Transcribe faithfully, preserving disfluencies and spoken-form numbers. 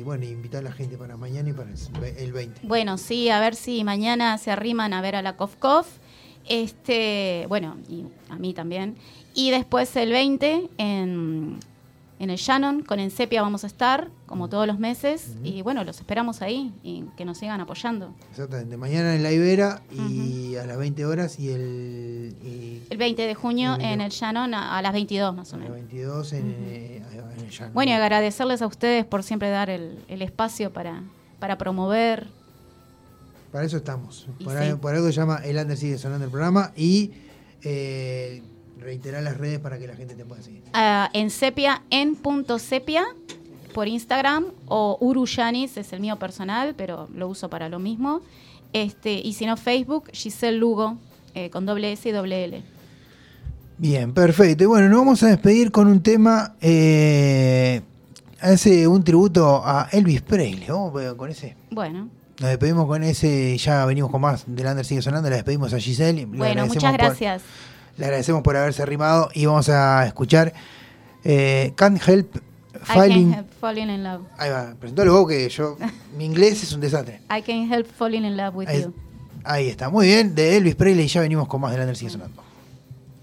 bueno, invitar a la gente para mañana y para el veinte. Bueno, sí, a ver si mañana se arriman a ver a la Cof Cof. Este, bueno, y a mí también. Y después el veinte en, en el Shannon, con Ensepia vamos a estar, como todos los meses. Uh-huh. Y bueno, los esperamos ahí y que nos sigan apoyando. Exactamente. Mañana en la Ibera y uh-huh. a las veinte horas y el... Y el veinte de junio el en el Shannon a, a las veintidós más o menos. A las veintidós en, uh-huh. en el Shannon. Bueno, y agradecerles a ustedes por siempre dar el, el espacio para, para promover. Para eso estamos. Por, sí. algo, por algo se llama El Under Sigue Sonando el programa y... Eh, reiterar las redes para que la gente te pueda seguir. Uh, en sepia, en punto sepia por Instagram, o Uruyanis es el mío personal, pero lo uso para lo mismo. Este, y si no, Facebook, Giselle Lugo, eh, con doble S y doble L. Bien, perfecto. Y bueno, nos vamos a despedir con un tema, eh, hace un tributo a Elvis Presley. Vamos con ese. Bueno. Nos despedimos con ese, ya venimos con más del Under Sigue Sonando, le despedimos a Giselle. Bueno, muchas gracias. Por, le agradecemos por haberse arrimado y vamos a escuchar eh, Can't Help Falling... I Can't Help Falling in Love. Ahí va, presentalo vos que yo, mi inglés es un desastre. I Can't Help Falling in Love with ahí, You. Ahí está, muy bien, de Elvis Presley, ya venimos con más del Under Sigue Sonando.